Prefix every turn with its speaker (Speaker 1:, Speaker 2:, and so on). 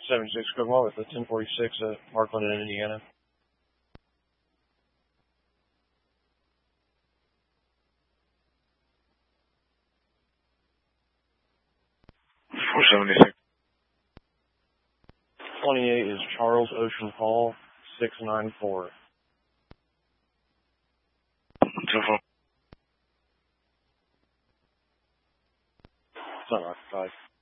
Speaker 1: 76 Cookmall with the 1046 at Parkland in Indiana.
Speaker 2: 476.
Speaker 1: 28 is Charles Ocean Hall, 694.
Speaker 2: 24.
Speaker 1: It's unoccupied.